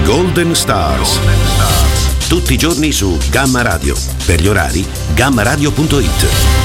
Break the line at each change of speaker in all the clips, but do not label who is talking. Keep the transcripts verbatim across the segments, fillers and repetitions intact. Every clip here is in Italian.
Golden Stars. Tutti i giorni su Gamma Radio. Per gli orari, gamma radio punto it.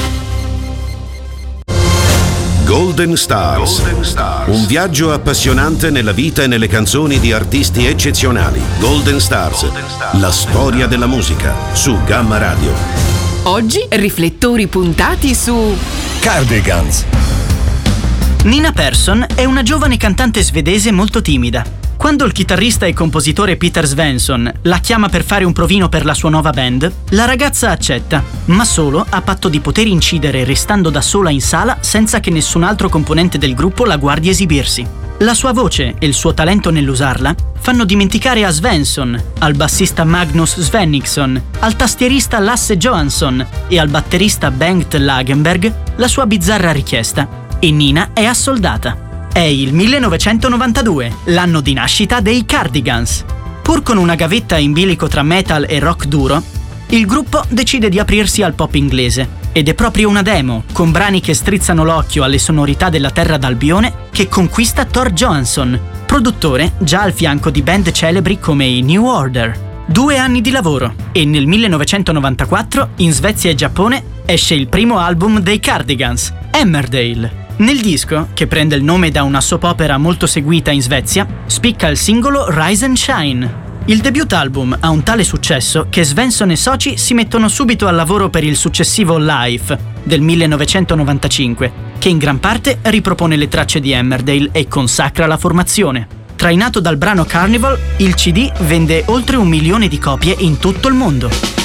Golden Stars. Golden Stars. Un viaggio appassionante nella vita e nelle canzoni di artisti eccezionali. Golden Stars. Golden Stars. La storia della musica su Gamma Radio.
Oggi riflettori puntati su
Cardigans.
Nina Persson è una giovane cantante svedese molto timida. Quando il chitarrista e compositore Peter Svensson la chiama per fare un provino per la sua nuova band, la ragazza accetta, ma solo a patto di poter incidere restando da sola in sala senza che nessun altro componente del gruppo la guardi esibirsi. La sua voce e il suo talento nell'usarla fanno dimenticare a Svensson, al bassista Magnus Svenningsson, al tastierista Lasse Johansson e al batterista Bengt Lagenberg la sua bizzarra richiesta, e Nina è assoldata. È il millenovecentonovantadue, l'anno di nascita dei Cardigans. Pur con una gavetta in bilico tra metal e rock duro, il gruppo decide di aprirsi al pop inglese. Ed è proprio una demo, con brani che strizzano l'occhio alle sonorità della terra d'Albione, che conquista Thor Johansson, produttore già al fianco di band celebri come i New Order. Due anni di lavoro, e nel millenovecentonovantaquattro, in Svezia e Giappone, esce il primo album dei Cardigans, Emmerdale. Nel disco, che prende il nome da una soap opera molto seguita in Svezia, spicca il singolo Rise and Shine. Il debut album ha un tale successo che Svensson e soci si mettono subito al lavoro per il successivo Life del millenovecentonovantacinque, che in gran parte ripropone le tracce di Emmerdale e consacra la formazione. Trainato dal brano Carnival, il C D vende oltre un milione di copie in tutto il mondo.